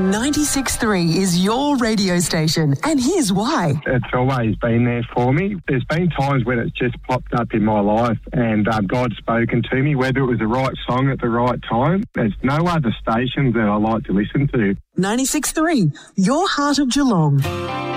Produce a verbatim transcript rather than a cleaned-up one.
ninety-six point three is your radio station, and here's why. It's always been there for me. There's been times when it's just popped up in my life and um, God's spoken to me, whether it was the right song at the right time. There's no other stations that I like to listen to. ninety-six point three, your heart of Geelong.